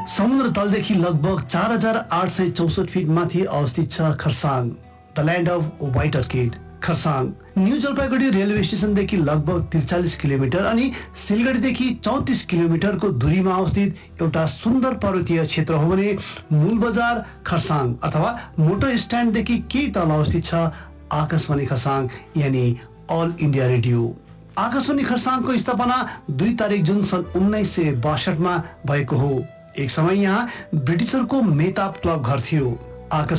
समुद्र तलदेखि लगभग 4864 फिट माथि अवस्थित छ Kurseong, the land of white orchid. Kurseong new Jalpaiguri railway स्टेसनदेखि लगभग 43 किलोमिटर अनि सिलगढीदेखि 34 किलोमिटरको दूरीमा अवस्थित एउटा सुन्दर पर्वतीय क्षेत्र हो भने मूल बजार खरसाङ अथवा मोटर स्ट्यान्डदेखि केही तल अवस्थित छ आकाशवाणी खरसाङ यानी अल इन्डिया रेडियो। आकाशवाणी खरसाङको स्थापना 2 तारिक जुन सन् 1962 मा भएको हो। एक समय यहाँ ब्रिटिसहरूको मेहताब क्लब घर थियो।